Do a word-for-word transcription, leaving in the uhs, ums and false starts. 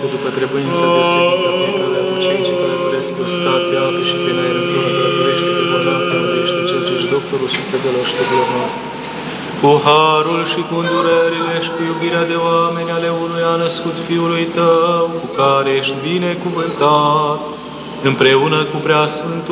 după trebuința deosebită fiecare cu cei ce călătoresc pe uscat, pe ape și pe aer împreună, călătorește pe bolnav, călătorește cel ce-și doctorul sufletelor și tuturor noastre. Cu harul și cu îndurările și cu iubirea de oameni ale unui a născut Fiului Tău, cu care ești binecuvântat, împreună cu Preasfântul